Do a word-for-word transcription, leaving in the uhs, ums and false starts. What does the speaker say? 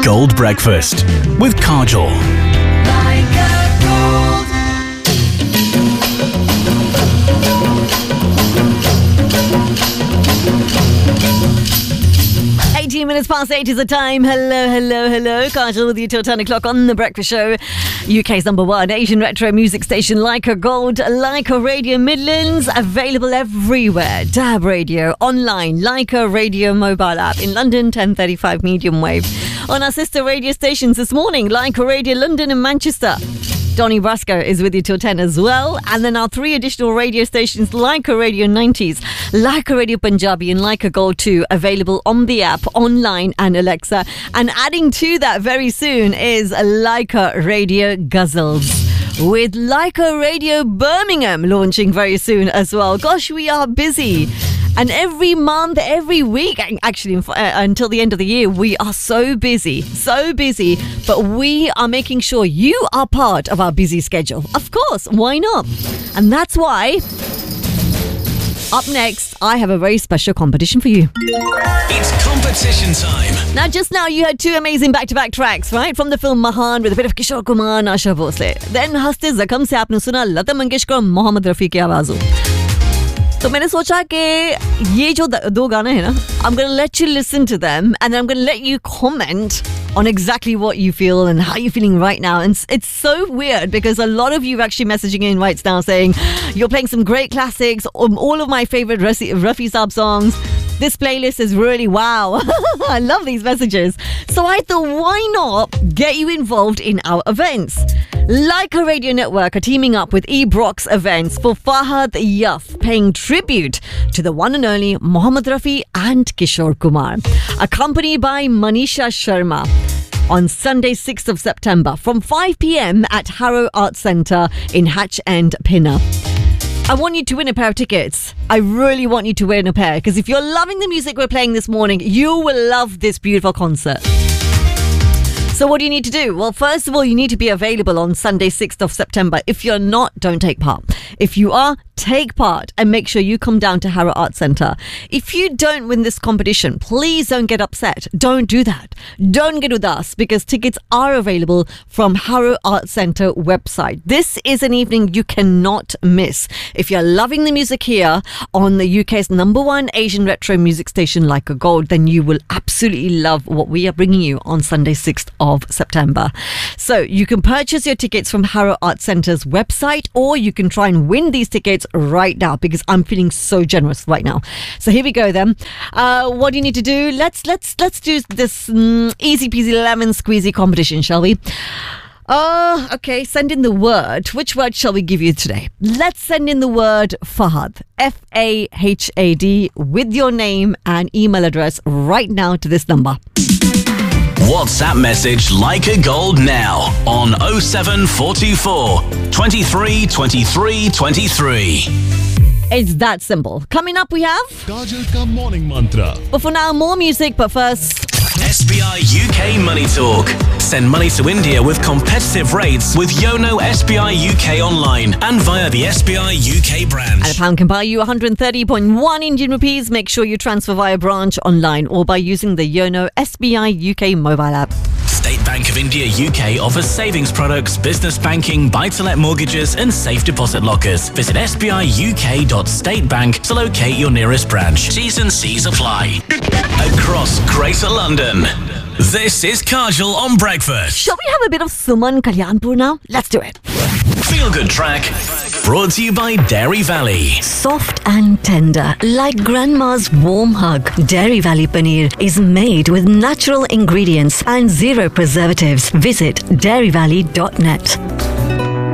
Gold Breakfast with Kajol. eighteen minutes past eight is the time. Hello, hello, hello. Kajol with you till ten o'clock on The Breakfast Show. U K's number one Asian retro music station, Leica Gold, Leica Radio Midlands. Available everywhere. Dab Radio, online, Leica Radio mobile app. In London, ten thirty-five medium wave. On our sister radio stations this morning, Leica Radio London and Manchester. Donny Brasco is with you till ten as well. And then our three additional radio stations, Leica Radio nineties, Leica Radio Punjabi and Leica Gold two, available on the app, online and Alexa. And adding to that very soon is Leica Radio Guzzles, with Leica Radio Birmingham launching very soon as well. Gosh, we are busy. And every month, every week, actually uh, until the end of the year, we are so busy, so busy. But we are making sure you are part of our busy schedule. Of course, why not? And that's why, up next, I have a very special competition for you. It's competition time. Now, just now, you had two amazing back-to-back tracks, right? From the film Mahan with a bit of Kishore Kumar and Asha Bhosle. Then, Haste Zakham se aapne suna Lata Mangeshkar and Mohammad Rafi ki आवाज़ों. तो मैंने सोचा कि ये जो दो गाने हैं ना, I'm going to let you listen to them and then I'm going to let you comment on exactly what you feel and how you're feeling right now. And it's so weird because a lot of you are actually messaging in right now saying you're playing some great classics, all of my favorite Rafi Saab songs. This playlist is really wow. I love these messages. So I thought, why not get you involved in our events? Leica Radio Network are teaming up with eBrox Events for Fahad Yaf, paying tribute to the one and only Mohammad Rafi and Kishore Kumar, accompanied by Manisha Sharma, on Sunday, sixth of September from five p.m. at Harrow Arts Centre in Hatch End, Pinner. I want you to win a pair of tickets. I really want you to win a pair, because if you're loving the music we're playing this morning, you will love this beautiful concert. So what do you need to do? Well, first of all, you need to be available on Sunday, sixth of September. If you're not, don't take part. If you are, take part and make sure you come down to Harrow Arts Centre. If you don't win this competition, please don't get upset. Don't do that. Don't get with us, because tickets are available from Harrow Arts Centre website. This is an evening you cannot miss. If you're loving the music here on the U K's number one Asian retro music station, Leica Gold, then you will absolutely love what we are bringing you on Sunday, sixth of September. So you can purchase your tickets from Harrow Arts Centre's website, or you can try and win these tickets right now, because I'm feeling so generous right now. So here we go then. Uh, what do you need to do? Let's let's let's do this um, easy peasy lemon squeezy competition, shall we? Oh, okay. Send in the word. Which word shall we give you today? Let's send in the word Fahad, F A H A D, with your name and email address right now to this number. WhatsApp message Leica Gold now on oh seven four two four, twenty-three, twenty-three, twenty-three. It's that simple. Coming up, we have Kajol ka morning mantra. But for now, more music. But first, S B I U K Money Talk. Send money to India with competitive rates with Yono S B I U K online and via the S B I U K branch. And a pound can buy you one hundred thirty point one Indian rupees. Make sure you transfer via branch, online, or by using the Yono S B I U K mobile app. State Bank of India U K offers savings products, business banking, buy-to-let mortgages and safe deposit lockers. Visit s b i u k dot state bank to locate your nearest branch. T's and C's apply. Across Greater London, this is Kajol on Breakfast. Shall we have a bit of Suman Kalyanpur now? Let's do it. Feel Good track, brought to you by Dairy Valley. Soft and tender, like grandma's warm hug. Dairy Valley Paneer is made with natural ingredients and zero preservatives. Visit dairy valley dot net.